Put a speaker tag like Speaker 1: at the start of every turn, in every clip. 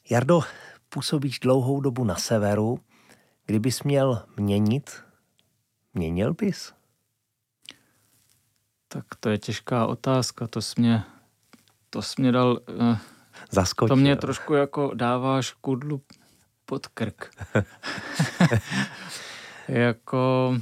Speaker 1: Jardo, působíš dlouhou dobu na severu. Kdybys měl měnil bys?
Speaker 2: Tak to je těžká otázka, to jsi mě dal...
Speaker 1: Zaskočil.
Speaker 2: To mě trošku jako dáváš kudlu pod krk. Jako...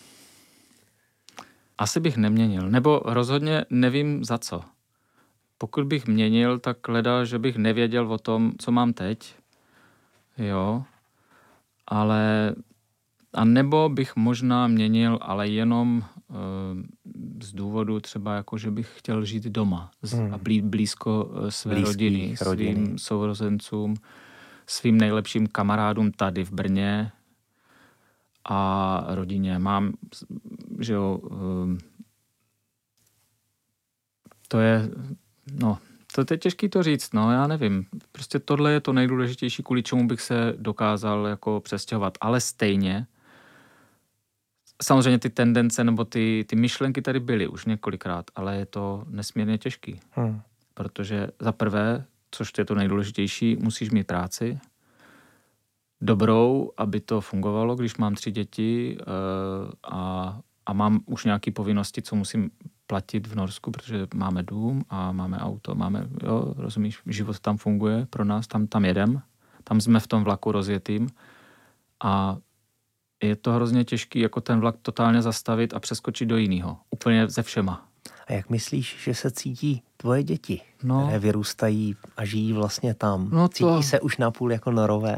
Speaker 2: Asi bych neměnil, nebo rozhodně nevím za co. Pokud bych měnil, tak leda, že bych nevěděl o tom, co mám teď. Jo, ale... A nebo bych možná měnil, ale jenom z důvodu třeba jako, že bych chtěl žít doma a blízko své rodiny, svým sourozencům, svým nejlepším kamarádům tady v Brně a rodině. Mám, že jo, to je těžký to říct, no, já nevím. Prostě tohle je to nejdůležitější, kvůli čemu bych se dokázal jako přestěhovat. Ale stejně, samozřejmě ty tendence nebo ty myšlenky tady byly už několikrát, ale je to nesmírně těžký. Protože za prvé, což je to nejdůležitější, musíš mít práci dobrou, aby to fungovalo, když mám 3 děti a mám už nějaké povinnosti, co musím platit v Norsku, protože máme dům a máme auto, rozumíš, život tam funguje pro nás, tam jedem, tam jsme v tom vlaku rozjetým a je to hrozně těžký jako ten vlak totálně zastavit a přeskočit do jiného. Úplně ze všema. A
Speaker 1: jak myslíš, že se cítí tvoje děti, které vyrůstají a žijí vlastně tam? Cítí se už napůl jako Norové?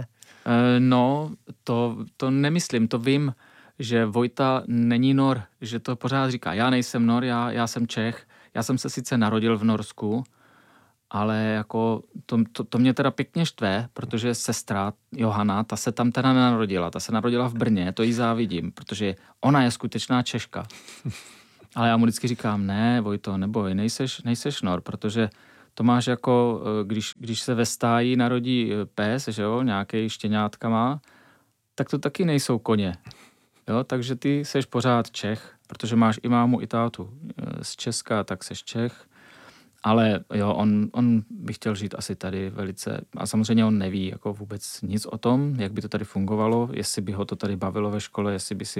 Speaker 2: To nemyslím, to vím, že Vojta není Nor, že to pořád říká, já nejsem Nor, já jsem Čech, já jsem se sice narodil v Norsku, ale jako to mě teda pěkně štve, protože sestra Johana, ta se tam teda nenarodila, ta se narodila v Brně, to jí závidím, protože ona je skutečná Češka. Ale já mu vždycky říkám, ne, Vojto, neboj, nejseš Nor, protože to máš jako, když se ve stáji narodí pes, že jo, nějaký štěňátka má, tak to taky nejsou koně. Jo, takže ty seš pořád Čech, protože máš i mámu, i tátu z Česka, tak seš Čech. Ale jo, on by chtěl žít asi tady velice, a samozřejmě on neví jako vůbec nic o tom, jak by to tady fungovalo, jestli by ho to tady bavilo ve škole,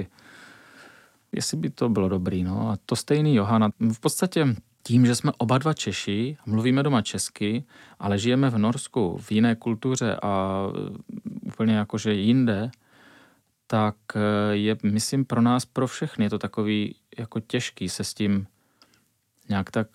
Speaker 2: jestli by to bylo dobrý, no. A to stejný Johana. V podstatě tím, že jsme oba dva Češi, mluvíme doma česky, ale žijeme v Norsku, v jiné kultuře a úplně jakože jinde, tak je, myslím, pro nás, pro všechny je to takový jako těžký se s tím nějak tak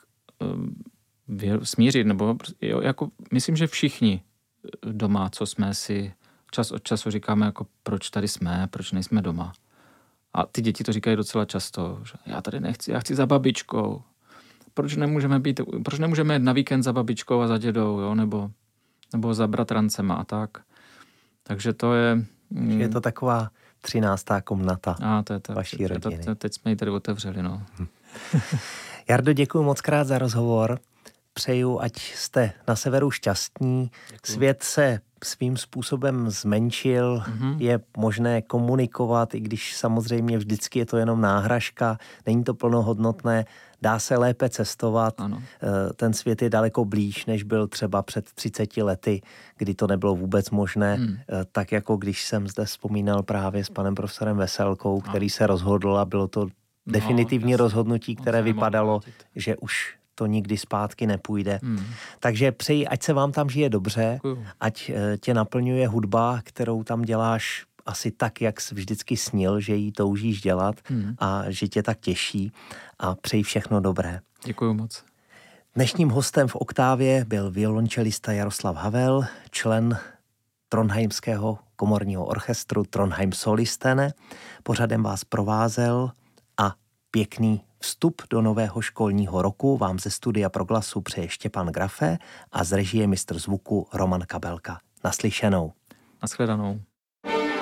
Speaker 2: smířit, nebo jo, jako myslím, že všichni doma, co jsme si čas od času říkáme, jako proč tady jsme, proč nejsme doma. A ty děti to říkají docela často, že já tady nechci, já chci za babičkou. Proč nemůžeme jít na víkend za babičkou a za dědou, jo, nebo za bratrancema a tak. Takže to je...
Speaker 1: Je to taková 13. komnata vaší rodiny.
Speaker 2: Teď jsme ji tady otevřeli, no.
Speaker 1: Jardo, děkuji moc krát za rozhovor. Přeju, ať jste na severu šťastní. Děkuji. Svět se svým způsobem zmenšil, je možné komunikovat, i když samozřejmě vždycky je to jenom náhražka, není to plnohodnotné, dá se lépe cestovat.
Speaker 2: Ano.
Speaker 1: Ten svět je daleko blíž, než byl třeba před 30 lety, kdy to nebylo vůbec možné. Tak jako když jsem zde vzpomínal právě s panem profesorem Veselkou, který se rozhodl a bylo to definitivní rozhodnutí, které vypadalo, že už to nikdy zpátky nepůjde. Takže přeji, ať se vám tam žije dobře, ať tě naplňuje hudba, kterou tam děláš asi tak, jak jsi vždycky snil, že ji toužíš dělat a že tě tak těší a přeji všechno dobré.
Speaker 2: Děkuju moc.
Speaker 1: Dnešním hostem v Oktávě byl violončelista Jaroslav Havel, člen Trondheimského komorního orchestru Trondheim Solistene. Pořadem vás provázel a pěkný vstup do nového školního roku vám ze studia Proglasu přeje Štěpán Grafé a z režie mistr zvuku Roman Kabelka. Naslyšenou.
Speaker 2: Nashledanou.